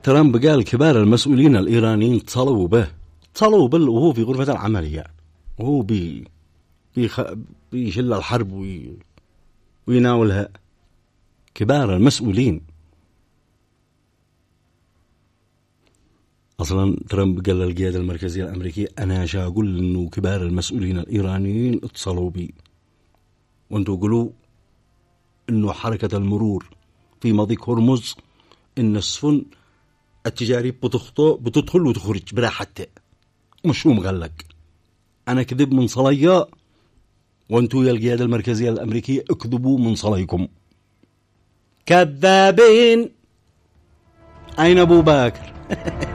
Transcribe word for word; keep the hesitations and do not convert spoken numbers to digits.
ترامب قال كبار المسؤولين الإيرانيين اتصلوا به اتصلوا به وهو في غرفة العمليات وهو بي بيخ... بيشل الحرب وي... ويناولها. كبار المسؤولين. أصلا ترامب قال للقيادة المركزية الأمريكية أنا شا أقول إنه كبار المسؤولين الإيرانيين اتصلوا بي وانتوا قولوا إنه حركة المرور في مضيق هرمز إن السفن التجاري بتخطو بتدخل وتخرج براحتها مش هو مغلق. أنا كذب من صليا وانتوا يا القيادة المركزية الأمريكية اكذبوا من صليكم. كذابين. أين أبو بكر؟